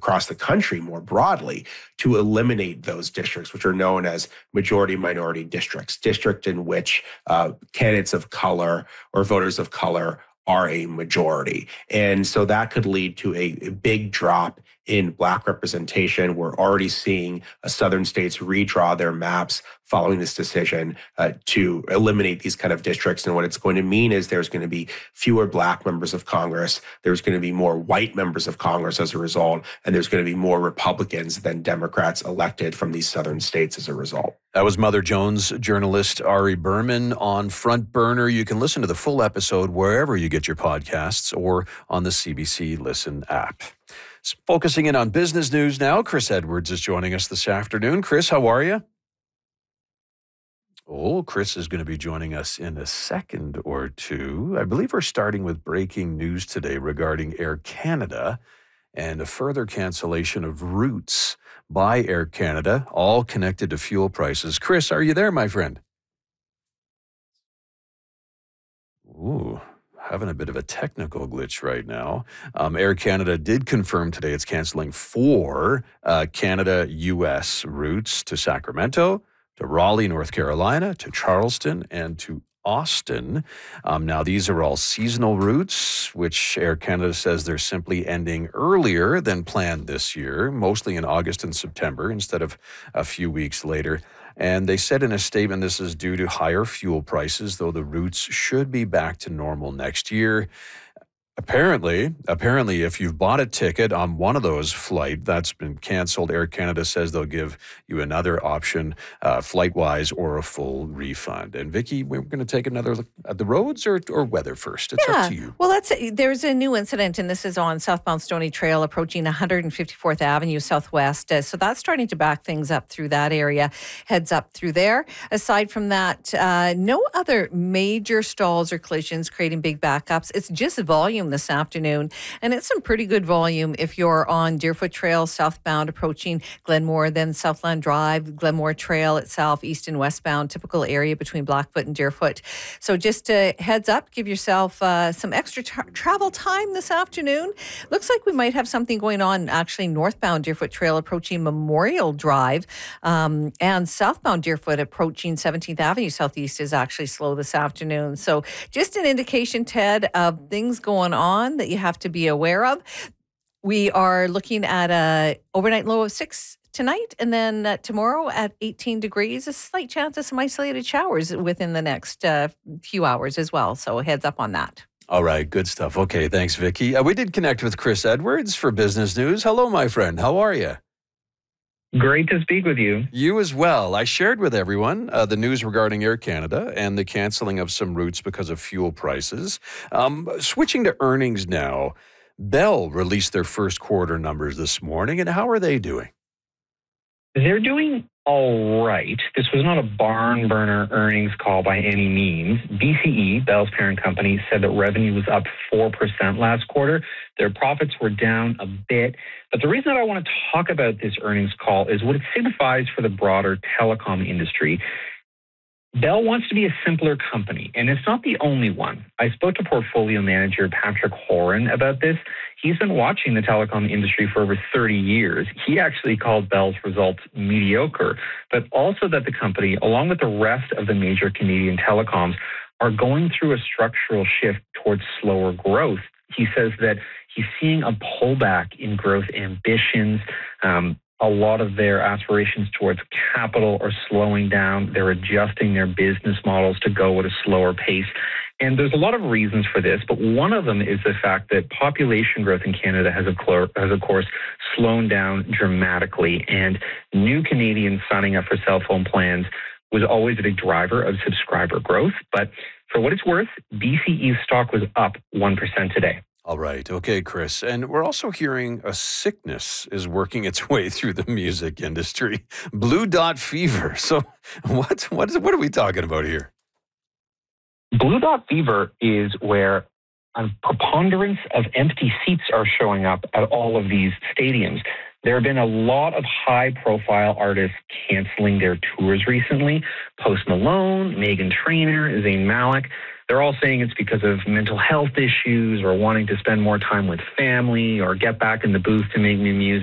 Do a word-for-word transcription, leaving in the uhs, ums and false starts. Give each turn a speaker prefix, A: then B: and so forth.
A: across the country more broadly to eliminate those districts, which are known as majority minority districts, district in which uh, candidates of color or voters of color are a majority. And so that could lead to a, a big drop in Black representation. We're already seeing uh, southern states redraw their maps following this decision uh, to eliminate these kind of districts. And what it's going to mean is there's going to be fewer Black members of Congress. There's going to be more white members of Congress as a result. And there's going to be more Republicans than Democrats elected from these southern states as a result.
B: That was Mother Jones journalist Ari Berman on Front Burner. You can listen to the full episode wherever you get your podcasts or on the C B C Listen app. Focusing in on business news now, Chris Edwards is joining us this afternoon. Chris, how are you? Oh, Chris is going to be joining us in a second or two. I believe we're starting with breaking news today regarding Air Canada and a further cancellation of routes by Air Canada, all connected to fuel prices. Chris, are you there, my friend? Ooh, having a bit of a technical glitch right now. Um, Air Canada did confirm today it's canceling four uh, Canada-U S routes to Sacramento, to Raleigh, North Carolina, to Charleston, and to Austin. Um, now, these are all seasonal routes, which Air Canada says they're simply ending earlier than planned this year, mostly in August and September instead of a few weeks later. And they said in a statement this is due to higher fuel prices, though the routes should be back to normal next year. Apparently, apparently, if you've bought a ticket on one of those flights that's been canceled, Air Canada says they'll give you another option, uh, flight-wise, or a full refund. And Vicky, we're going to take another look at the roads or, or weather first. It's
C: yeah.
B: up to you.
C: Well, that's there's a new incident, and this is on southbound Stony Trail approaching one hundred fifty-fourth Avenue Southwest. Uh, so that's starting to back things up through that area. Heads up through there. Aside from that, uh, no other major stalls or collisions creating big backups. It's just volume this afternoon, and it's some pretty good volume if you're on Deerfoot Trail southbound approaching Glenmore, then Southland Drive, Glenmore Trail itself, east and westbound, typical area between Blackfoot and Deerfoot. So just uh, heads up, give yourself uh, some extra tra- travel time this afternoon. Looks like we might have something going on actually northbound Deerfoot Trail approaching Memorial Drive, um, and southbound Deerfoot approaching seventeenth Avenue Southeast is actually slow this afternoon. So just an indication, Ted, of things going on that you have to be aware of. We are looking at a overnight low of six tonight, and then uh, tomorrow at eighteen degrees, a slight chance of some isolated showers within the next uh, few hours as well. So heads up on that.
B: All right, good stuff. Okay, thanks, Vicky. Uh, we did connect with Chris Edwards for Business News. Hello, my friend. How are you?
D: Great to speak with you.
B: You as well. I shared with everyone uh, the news regarding Air Canada and the canceling of some routes because of fuel prices. Um, switching to earnings now, Bell released their first quarter numbers this morning, and how are they doing?
D: They're doing all right. This was not a barn burner earnings call by any means. B C E, Bell's parent company, said that revenue was up four percent last quarter. Their profits were down a bit. But the reason that I want to talk about this earnings call is what it signifies for the broader telecom industry. Bell wants to be a simpler company, and it's not the only one. I spoke to portfolio manager Patrick Horan about this. He's been watching the telecom industry for over thirty years. He actually called Bell's results mediocre, but also that the company, along with the rest of the major Canadian telecoms, are going through a structural shift towards slower growth. He says that he's seeing a pullback in growth ambitions. Um, A lot of their aspirations towards capital are slowing down. They're adjusting their business models to go at a slower pace. And there's a lot of reasons for this, but one of them is the fact that population growth in Canada has, of, cl- has of course, slowed down dramatically. And new Canadians signing up for cell phone plans was always a big driver of subscriber growth. But for what it's worth, B C E's stock was up one percent today.
B: All right. Okay, Chris. And we're also hearing a sickness is working its way through the music industry. Blue dot fever. So what, what, is, what are we talking about here?
D: Blue dot fever is where a preponderance of empty seats are showing up at all of these stadiums. There have been a lot of high-profile artists canceling their tours recently. Post Malone, Meghan Trainor, Zayn Malik. They're all saying it's because of mental health issues or wanting to spend more time with family or get back in the booth to make new music.